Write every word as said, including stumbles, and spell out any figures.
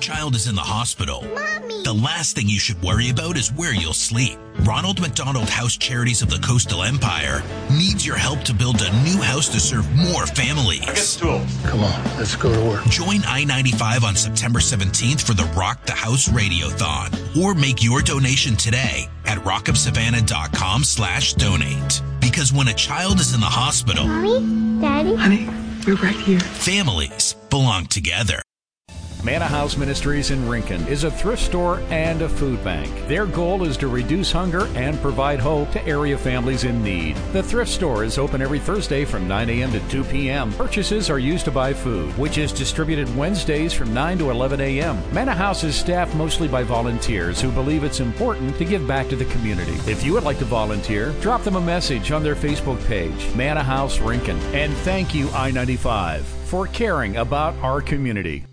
child is in the hospital, Mommy. the last thing you should worry about is where you'll sleep. Ronald McDonald House Charities of the Coastal Empire needs your help to build a new house to serve more families. I got the tools. Come on, let's go to work. Join I ninety-five on September seventeenth for the Rock the House Radiothon, or make your donation today at rockofsavannah.com slash donate. Because when a child is in the hospital, Mommy? Daddy? Honey, we're right here. families belong together. Manna House Ministries in Rincon is a thrift store and a food bank. Their goal is to reduce hunger and provide hope to area families in need. The thrift store is open every Thursday from nine a.m. to two p.m. Purchases are used to buy food, which is distributed Wednesdays from nine to eleven a.m. Manna House is staffed mostly by volunteers who believe it's important to give back to the community. If you would like to volunteer, drop them a message on their Facebook page, Manna House Rincon. And thank you, I ninety-five, for caring about our community.